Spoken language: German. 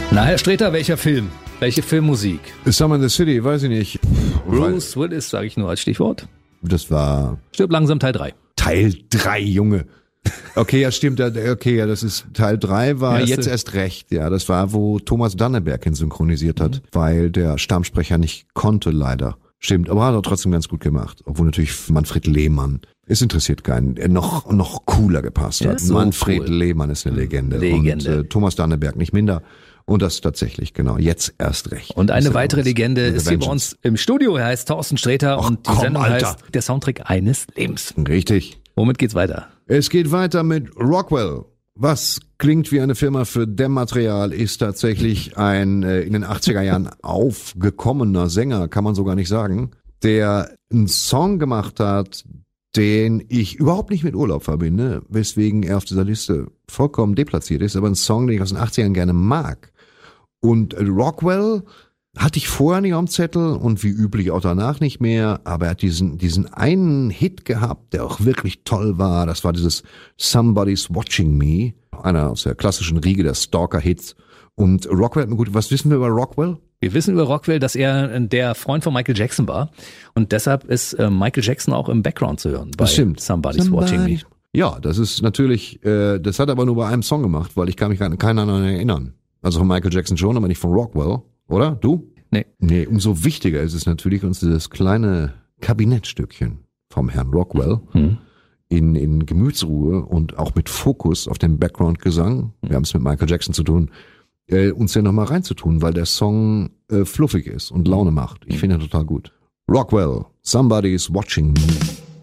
Na, Herr Sträter, welcher Film? Welche Filmmusik? Summer in the City, weiß ich nicht. Bruce Willis, sage ich nur als Stichwort. Das war Stirb langsam Teil 3. Teil 3, Junge. Okay, ja, stimmt. Okay, ja, das ist Teil 3 war Ja, jetzt erst recht. Ja, das war, wo Thomas Danneberg ihn synchronisiert hat, weil der Stammsprecher nicht konnte, leider. Stimmt, aber hat er trotzdem ganz gut gemacht. Obwohl natürlich Manfred Lehmann, es interessiert keinen, noch cooler gepasst hat. So Manfred cool. Lehmann ist eine Legende. Und Thomas Danneberg nicht minder. Und das tatsächlich, genau, jetzt erst recht. Und eine weitere Legende ist hier bei uns im Studio. Er heißt Thorsten Sträter und die Sendung heißt Der Soundtrack eines Lebens. Richtig. Womit geht's weiter? Es geht weiter mit Rockwell. Was klingt wie eine Firma für Dämmmaterial, ist tatsächlich ein in den 80er Jahren aufgekommener Sänger, kann man so gar nicht sagen, der einen Song gemacht hat, den ich überhaupt nicht mit Urlaub verbinde, weswegen er auf dieser Liste vollkommen deplatziert ist, aber ein Song, den ich aus den 80ern gerne mag. Und Rockwell hatte ich vorher nicht am Zettel und wie üblich auch danach nicht mehr, aber er hat diesen einen Hit gehabt, der auch wirklich toll war. Das war dieses Somebody's Watching Me, einer aus der klassischen Riege der Stalker-Hits. Und Rockwell hat mir gut, was wissen wir über Rockwell? Wir wissen über Rockwell, dass er der Freund von Michael Jackson war und deshalb ist Michael Jackson auch im Background zu hören bei Somebody's Watching Me. Ja, das ist natürlich, das hat er aber nur bei einem Song gemacht, weil ich kann mich an keinen anderen erinnern. Also von Michael Jackson schon, aber nicht von Rockwell. Oder? Du? Nee, umso wichtiger ist es natürlich, uns dieses kleine Kabinettstückchen vom Herrn Rockwell in Gemütsruhe und auch mit Fokus auf den Background-Gesang, wir haben es mit Michael Jackson zu tun, uns ja nochmal reinzutun, weil der Song fluffig ist und Laune macht. Ich finde ihn total gut. Rockwell, Somebody's Watching Me.